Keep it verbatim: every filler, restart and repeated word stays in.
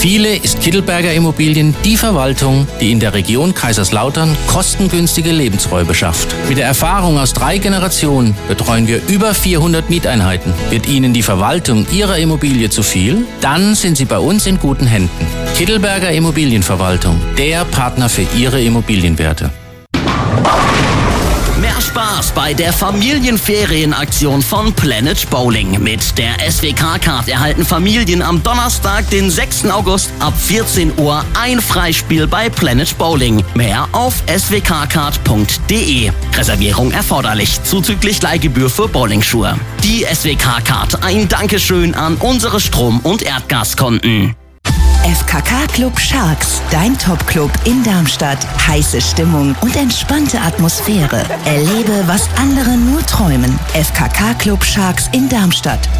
Viele ist Kittelberger Immobilien die Verwaltung, die in der Region Kaiserslautern kostengünstige Lebensräume schafft. Mit der Erfahrung aus drei Generationen betreuen wir über vierhundert Mieteinheiten. Wird Ihnen die Verwaltung Ihrer Immobilie zu viel? Dann sind Sie bei uns in guten Händen. Kittelberger Immobilienverwaltung, der Partner für Ihre Immobilienwerte. Mehr Spaß bei der Familienferienaktion von Planet Bowling. Mit der S W K-Card erhalten Familien am Donnerstag, den sechsten August ab vierzehn Uhr ein Freispiel bei Planet Bowling. Mehr auf s w k card punkt d e. Reservierung erforderlich, zuzüglich Leihgebühr für Bowlingschuhe. Die S W K-Card, ein Dankeschön an unsere Strom- und Erdgaskonten. F K K Club Sharks, dein Top-Club in Darmstadt. Heiße Stimmung und entspannte Atmosphäre. Erlebe, was andere nur träumen. F K K Club Sharks in Darmstadt.